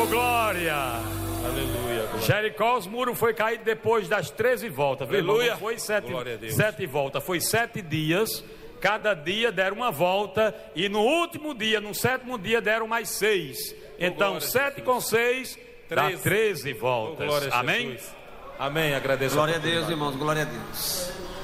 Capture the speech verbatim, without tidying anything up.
glória. Aleluia. Jericó, os muros foi caído depois das treze voltas. Aleluia. Não foi sete, Glória a Deus. sete voltas, foi sete dias. Cada dia deram uma volta. E no último dia, no sétimo dia, deram mais seis. Então, glória a sete Jesus. com seis, dá Treze. treze Oh, voltas. glória a Amém? Jesus. Amém. Agradeço. Glória a oportunidade. Deus, irmãos, glória a Deus.